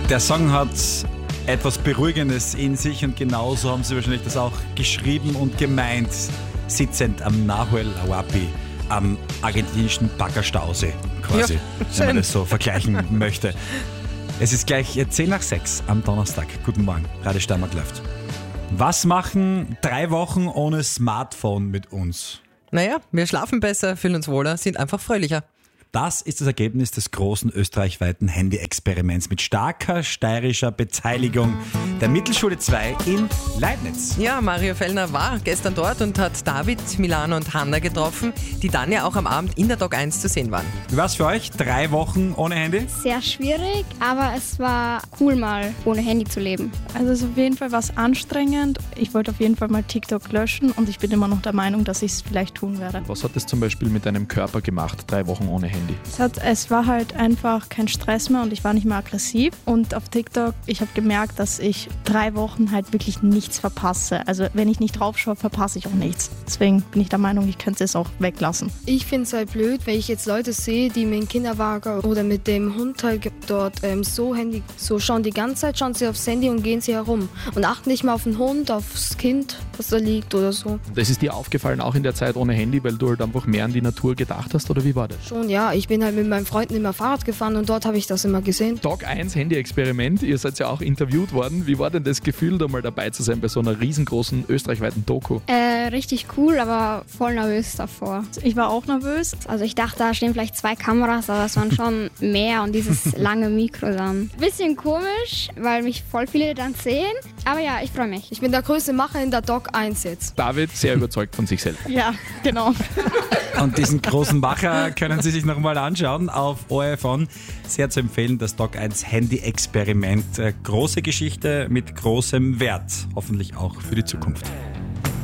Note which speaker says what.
Speaker 1: Der Song hat etwas Beruhigendes in sich und genauso haben sie wahrscheinlich das auch geschrieben und gemeint, sitzend am Nahuel Huapi, am argentinischen Baggerstausee quasi, wenn man das so vergleichen möchte. Es ist gleich 5:10 am Donnerstag. Guten Morgen, Radio Steiermark läuft. Was machen 3 Wochen ohne Smartphone mit uns?
Speaker 2: Naja, wir schlafen besser, fühlen uns wohler, sind einfach fröhlicher.
Speaker 1: Das ist das Ergebnis des großen österreichweiten Handy-Experiments mit starker steirischer Beteiligung der Mittelschule 2 in Leibniz.
Speaker 2: Ja, Mario Fellner war gestern dort und hat David, Milano und Hanna getroffen, die dann ja auch am Abend in der Doc 1 zu sehen waren.
Speaker 1: Wie war's für euch? 3 Wochen ohne Handy?
Speaker 3: Sehr schwierig, aber es war cool, mal ohne Handy zu leben.
Speaker 4: Also es ist auf jeden Fall was anstrengend. Ich wollte auf jeden Fall mal TikTok löschen und ich bin immer noch der Meinung, dass ich es vielleicht tun werde.
Speaker 5: Was hat es zum Beispiel mit deinem Körper gemacht, 3 Wochen ohne Handy?
Speaker 4: Es war halt einfach kein Stress mehr und ich war nicht mehr aggressiv. Und auf TikTok, ich habe gemerkt, dass ich 3 Wochen halt wirklich nichts verpasse. Also wenn ich nicht drauf schaue, verpasse ich auch nichts. Deswegen bin ich der Meinung, ich könnte es auch weglassen.
Speaker 6: Ich finde es halt blöd, wenn ich jetzt Leute sehe, die mit dem Kinderwagen oder mit dem Hund halt dort so schauen die ganze Zeit, schauen sie aufs Handy und gehen sie herum und achten nicht mal auf den Hund, aufs Kind, was da liegt oder so.
Speaker 5: Das ist dir aufgefallen, auch in der Zeit ohne Handy, weil du halt einfach mehr an die Natur gedacht hast, oder wie war das?
Speaker 6: Schon, ja, ich bin halt mit meinen Freunden immer Fahrrad gefahren und dort habe ich das immer gesehen.
Speaker 5: Doc 1 Handy-Experiment, ihr seid ja auch interviewt worden. Wie war denn das Gefühl, da mal dabei zu sein bei so einer riesengroßen österreichweiten Doku?
Speaker 3: Richtig cool, aber voll nervös davor.
Speaker 4: Ich war auch nervös.
Speaker 3: Also ich dachte, da stehen vielleicht 2 Kameras, aber es waren schon mehr und dieses lange Mikro dann. Bisschen komisch, weil mich voll viele dann sehen, aber ja, ich freue mich.
Speaker 6: Ich bin der größte Macher in der Doc 1 jetzt.
Speaker 5: David, sehr überzeugt von sich selbst.
Speaker 4: Ja, genau.
Speaker 1: Und diesen großen Macher können Sie sich nochmal anschauen auf ORF On. Sehr zu empfehlen, das Doc 1 Handy-Experiment. Große Geschichte mit großem Wert, hoffentlich auch für die Zukunft.